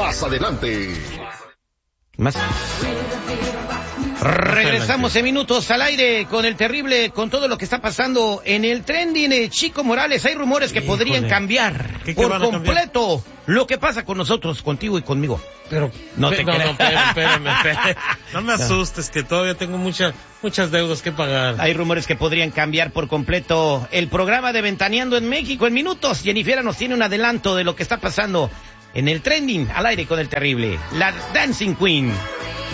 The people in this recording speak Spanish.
más adelante. Regresamos en minutos al aire con el terrible, con todo lo que está pasando en el trending. Chico Morales, hay rumores que podrían cambiar por completo lo que pasa con nosotros, contigo y conmigo. Pero no te creas. Espérame. No me asustes, que todavía tengo muchas deudas que pagar. Hay rumores que podrían cambiar por completo el programa de Ventaneando en México en minutos. Jennifer nos tiene un adelanto de lo que está pasando en el trending al aire con el terrible, la Dancing Queen.